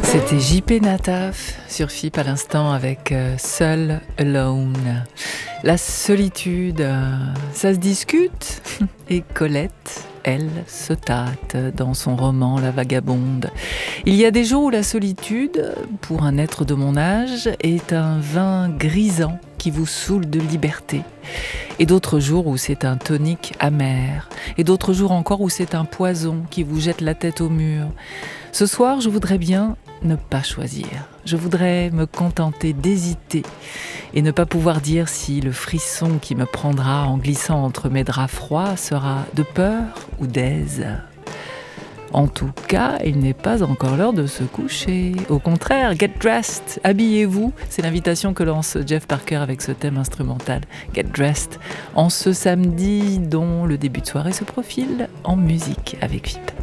C'était JP Nataf sur FIP à l'instant avec Seul, Alone. La solitude, ça se discute. Et Colette, elle, se tâte dans son roman La Vagabonde. Il y a des jours où la solitude, pour un être de mon âge, est un vin grisant qui vous saoule de liberté. Et d'autres jours où c'est un tonique amer. Et d'autres jours encore où c'est un poison qui vous jette la tête au mur. Ce soir, je voudrais bien ne pas choisir. Je voudrais me contenter d'hésiter et ne pas pouvoir dire si le frisson qui me prendra en glissant entre mes draps froids sera de peur ou d'aise. En tout cas, il n'est pas encore l'heure de se coucher. Au contraire, get dressed, habillez-vous. C'est l'invitation que lance Jeff Parker avec ce thème instrumental, Get dressed, en ce samedi dont le début de soirée se profile en musique avec FIP.